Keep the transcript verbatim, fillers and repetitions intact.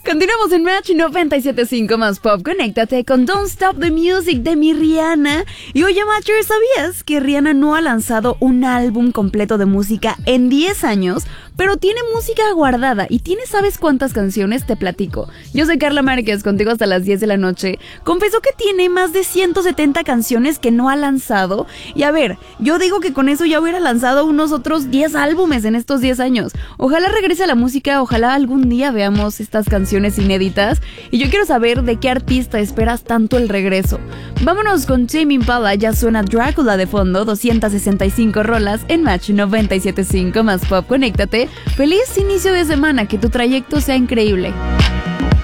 Continuamos en Match noventa y siete punto cinco más Pop. Conéctate con Don't Stop the Music de mi Rihanna. Y oye, Matcher, ¿sabías que Rihanna no ha lanzado un álbum completo de música en diez años? Pero tiene música guardada. ¿Y tiene sabes cuántas canciones? Te platico. Yo soy Carla Márquez, contigo hasta las diez de la noche. Confesó que tiene más de ciento setenta canciones que no ha lanzado. Y a ver, yo digo que con eso ya hubiera lanzado unos otros diez álbumes en estos diez años. Ojalá regrese a la música, ojalá algún día veamos estas canciones inéditas. Y yo quiero saber de qué artista esperas tanto el regreso. Vámonos con Tame Impala, ya suena Drácula de fondo, doscientas sesenta y cinco rolas en Match noventa y siete punto cinco más Pop. Conéctate. Feliz inicio de semana, que tu trayecto sea increíble.